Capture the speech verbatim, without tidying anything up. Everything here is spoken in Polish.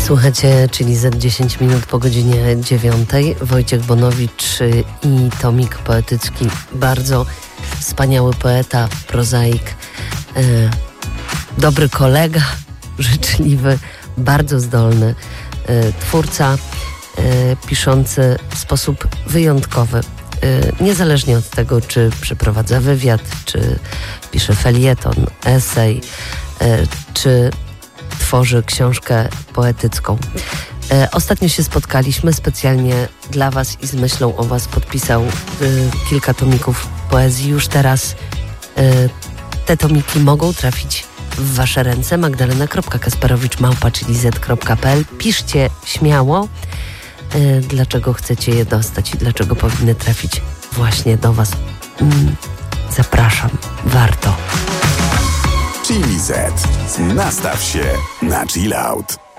Słuchacie, czyli za dziesięć minut po godzinie dziewiątej. Wojciech Bonowicz i tomik poetycki. Bardzo wspaniały poeta, prozaik, e, dobry kolega, życzliwy, bardzo zdolny e, twórca, e, piszący w sposób wyjątkowy. E, niezależnie od tego, czy przeprowadza wywiad, czy pisze felieton, esej, e, czy tworzy książkę poetycką. E, ostatnio się spotkaliśmy specjalnie dla Was i z myślą o Was podpisał e, kilka tomików poezji. Już teraz e, te tomiki mogą trafić w Wasze ręce. Magdalena kropka kasperowicz małpa czyli zet kropka pe el. Piszcie śmiało, e, dlaczego chcecie je dostać i dlaczego powinny trafić właśnie do Was. Mm, zapraszam. Warto. Chili Z. Nastaw się na chill out.